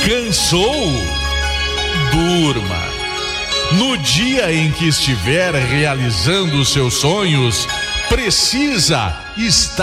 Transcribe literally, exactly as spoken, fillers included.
Cansou? Durma. No dia em que estiver realizando os seus sonhos, precisa estar